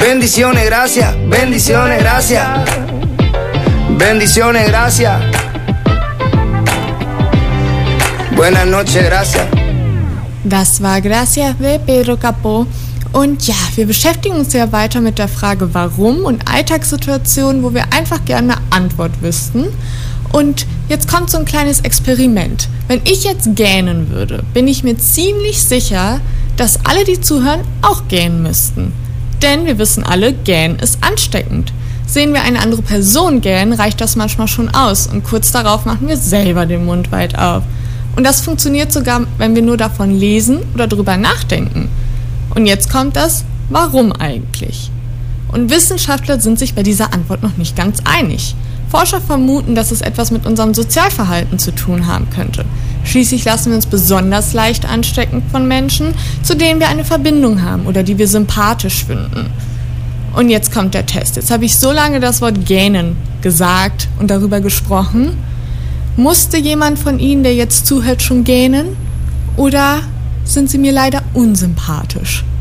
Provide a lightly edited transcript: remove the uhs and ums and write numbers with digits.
Bendiciones, gracias, bendiciones, gracias. Bendiciones, gracias. Buenas noches, gracias. Das war Gracias de Pedro Capó. Und ja, wir beschäftigen uns ja weiter mit der Frage, warum und Alltagssituationen, wo wir einfach gerne eine Antwort wüssten. Und jetzt kommt so ein kleines Experiment. Wenn ich jetzt gähnen würde, bin ich mir ziemlich sicher, dass alle, die zuhören, auch gähnen müssten. Denn wir wissen alle, Gähnen ist ansteckend. Sehen wir eine andere Person gähnen, reicht das manchmal schon aus. Und kurz darauf machen wir selber den Mund weit auf. Und das funktioniert sogar, wenn wir nur davon lesen oder drüber nachdenken. Und jetzt kommt das, warum eigentlich? Und Wissenschaftler sind sich bei dieser Antwort noch nicht ganz einig. Forscher vermuten, dass es etwas mit unserem Sozialverhalten zu tun haben könnte. Schließlich lassen wir uns besonders leicht anstecken von Menschen, zu denen wir eine Verbindung haben oder die wir sympathisch finden. Und jetzt kommt der Test. Jetzt habe ich so lange das Wort gähnen gesagt und darüber gesprochen. Musste jemand von Ihnen, der jetzt zuhört, schon gähnen? Oder sind Sie mir leider unsympathisch?